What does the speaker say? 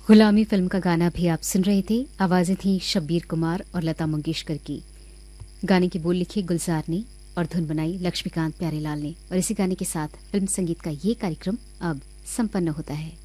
गुलामी फिल्म का गाना भी आप सुन रहे थे। आवाजें थी शब्बीर कुमार और लता मंगेशकर की। गाने की बोल लिखी गुलजार ने और धुन बनाई लक्ष्मीकांत प्यारेलाल ने। और इसी गाने के साथ फिल्म संगीत का ये कार्यक्रम अब संपन्न होता है।